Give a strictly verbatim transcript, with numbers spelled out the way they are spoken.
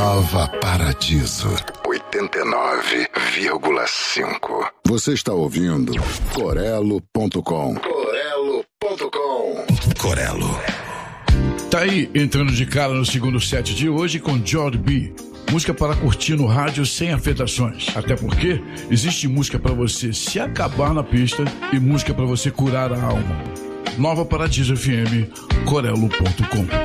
Nova Paradiso, oitenta e nove vírgula cinco. Você está ouvindo Corelo ponto com. Corelo ponto com. Corelo. Tá aí, entrando de cara no segundo set de hoje com George B. Música para curtir no rádio sem afetações. Até porque existe música para você se acabar na pista e música para você curar a alma. Nova Paradiso F M, Corelo ponto com.